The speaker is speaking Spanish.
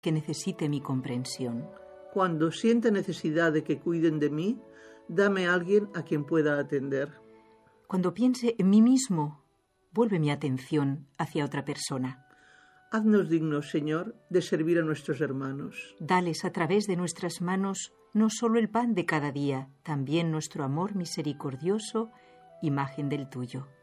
que necesite mi comprensión. Cuando siente necesidad de que cuiden de mí, dame a alguien a quien pueda atender. Cuando piense en mí mismo, vuelve mi atención hacia otra persona. Haznos dignos, Señor, de servir a nuestros hermanos. Dales a través de nuestras manos no solo el pan de cada día, también nuestro amor misericordioso, imagen del tuyo.